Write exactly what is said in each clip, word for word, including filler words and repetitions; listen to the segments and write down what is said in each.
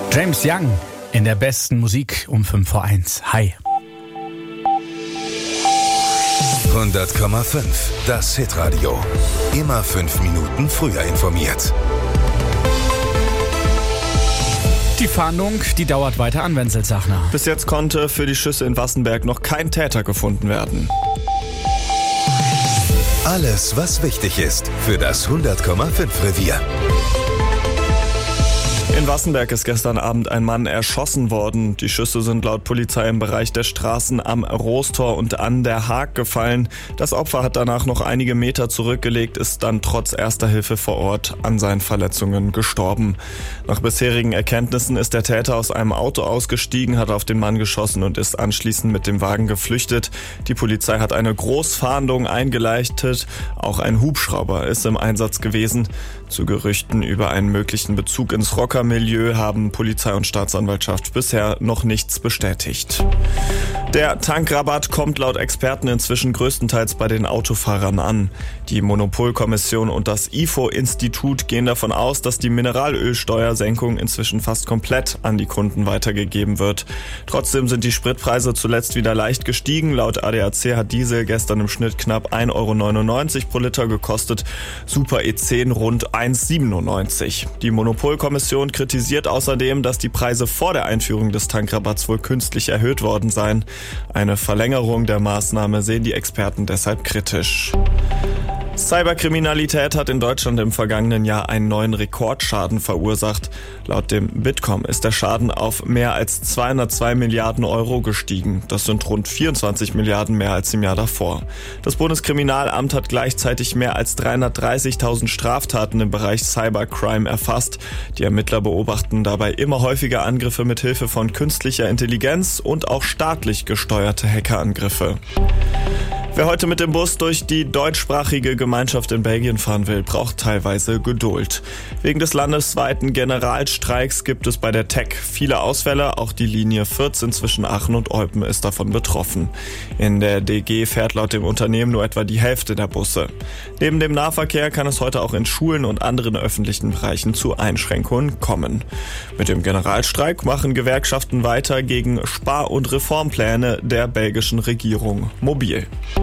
James Young in der besten Musik um fünf vor eins. Hi. hundert Komma fünf, das Hitradio. Immer fünf Minuten früher informiert. Die Fahndung, die dauert weiter an, Wenzel Sachner. Bis jetzt konnte für die Schüsse in Wassenberg noch kein Täter gefunden werden. Alles, was wichtig ist für das hundert Komma fünf Revier. In Wassenberg ist gestern Abend ein Mann erschossen worden. Die Schüsse sind laut Polizei im Bereich der Straßen am Roostor und an der Haag gefallen. Das Opfer hat danach noch einige Meter zurückgelegt, ist dann trotz erster Hilfe vor Ort an seinen Verletzungen gestorben. Nach bisherigen Erkenntnissen ist der Täter aus einem Auto ausgestiegen, hat auf den Mann geschossen und ist anschließend mit dem Wagen geflüchtet. Die Polizei hat eine Großfahndung eingeleitet. Auch ein Hubschrauber ist im Einsatz gewesen. Zu Gerüchten über einen möglichen Bezug ins Rockermilieu haben Polizei und Staatsanwaltschaft bisher noch nichts bestätigt. Der Tankrabatt kommt laut Experten inzwischen größtenteils bei den Autofahrern an. Die Monopolkommission und das I F O-Institut gehen davon aus, dass die Mineralölsteuersenkung inzwischen fast komplett an die Kunden weitergegeben wird. Trotzdem sind die Spritpreise zuletzt wieder leicht gestiegen. Laut A D A C hat Diesel gestern im Schnitt knapp ein Euro neunundneunzig pro Liter gekostet, Super E zehn rund eins Euro siebenundneunzig. Die Monopolkommission kritisiert außerdem, dass die Preise vor der Einführung des Tankrabatts wohl künstlich erhöht worden seien. Eine Verlängerung der Maßnahme sehen die Experten deshalb kritisch. Cyberkriminalität hat in Deutschland im vergangenen Jahr einen neuen Rekordschaden verursacht. Laut dem Bitkom ist der Schaden auf mehr als zweihundertzwei Milliarden Euro gestiegen. Das sind rund vierundzwanzig Milliarden mehr als im Jahr davor. Das Bundeskriminalamt hat gleichzeitig mehr als dreihundertdreißigtausend Straftaten im Bereich Cybercrime erfasst. Die Ermittler beobachten dabei immer häufiger Angriffe mit Hilfe von künstlicher Intelligenz und auch staatlich gesteuerte Hackerangriffe. Wer heute mit dem Bus durch die deutschsprachige Gemeinschaft in Belgien fahren will, braucht teilweise Geduld. Wegen des landesweiten Generalstreiks gibt es bei der T E C viele Ausfälle. Auch die Linie vierzehn zwischen Aachen und Eupen ist davon betroffen. In der D G fährt laut dem Unternehmen nur etwa die Hälfte der Busse. Neben dem Nahverkehr kann es heute auch in Schulen und anderen öffentlichen Bereichen zu Einschränkungen kommen. Mit dem Generalstreik machen Gewerkschaften weiter gegen Spar- und Reformpläne der belgischen Regierung mobil.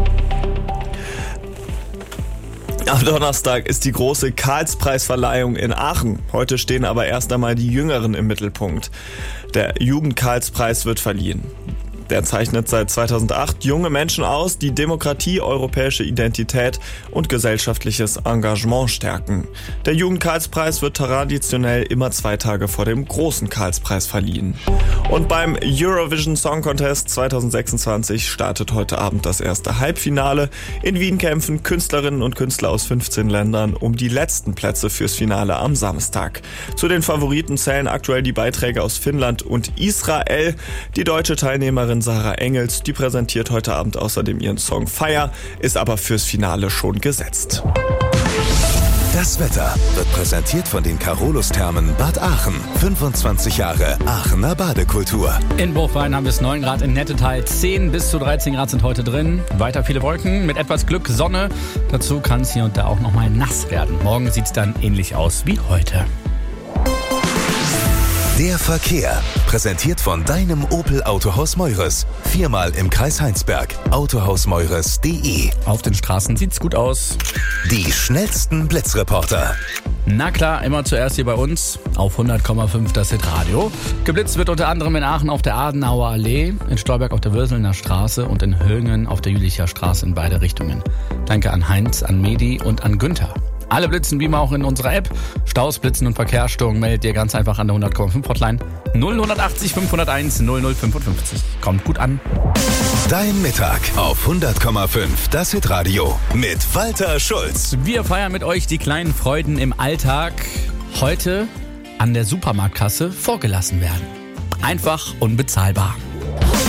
Am Donnerstag ist die große Karlspreisverleihung in Aachen. Heute stehen aber erst einmal die Jüngeren im Mittelpunkt. Der Jugend-Karlspreis wird verliehen. Der zeichnet seit zweitausendacht junge Menschen aus, die Demokratie, europäische Identität und gesellschaftliches Engagement stärken. Der Jugend-Karlspreis wird traditionell immer zwei Tage vor dem großen Karlspreis verliehen. Und beim Eurovision Song Contest zweitausendsechsundzwanzig startet heute Abend das erste Halbfinale. In Wien kämpfen Künstlerinnen und Künstler aus fünfzehn Ländern um die letzten Plätze fürs Finale am Samstag. Zu den Favoriten zählen aktuell die Beiträge aus Finnland und Israel. Die deutsche Teilnehmerin Sarah Engels, die präsentiert heute Abend außerdem ihren Song Fire, ist aber fürs Finale schon gesetzt. Das Wetter wird präsentiert von den Carolus-Thermen Bad Aachen. fünfundzwanzig Jahre Aachener Badekultur. In Buchwein haben wir es neun Grad, in Nettetal zehn bis zu dreizehn Grad sind heute drin. Weiter viele Wolken, mit etwas Glück Sonne. Dazu kann es hier und da auch nochmal nass werden. Morgen sieht es dann ähnlich aus wie heute. Der Verkehr, präsentiert von deinem Opel Autohaus Meures. Viermal im Kreis Heinsberg. autohausmeures punkt de. Auf den Straßen sieht's gut aus. Die schnellsten Blitzreporter. Na klar, immer zuerst hier bei uns auf hundert Komma fünf das Hitradio. Geblitzt wird unter anderem in Aachen auf der Adenauer Allee, in Stolberg auf der Würselner Straße und in Hülngen auf der Jülicher Straße in beide Richtungen. Danke an Heinz, an Medi und an Günther. Alle blitzen wie immer auch in unserer App. Staus, Blitzen und Verkehrsstörungen meldet ihr ganz einfach an der hundert Komma fünf Hotline null neun acht null fünf null eins null null fünf fünf. Kommt gut an. Dein Mittag auf hundert Komma fünf das Hitradio mit Walter Schulz. Wir feiern mit euch die kleinen Freuden im Alltag. Heute an der Supermarktkasse vorgelassen werden. Einfach unbezahlbar.